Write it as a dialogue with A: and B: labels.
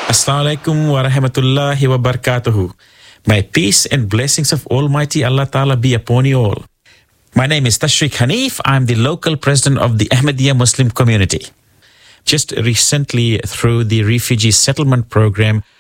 A: Assalamu alaikum wa rahmatullahi wa barakatuhu. May peace and blessings of Almighty Allah Ta'ala be upon you all. My name is Tashriq Hanif. I'm the local president of the Ahmadiyya Muslim community. Just recently, through the refugee settlement program,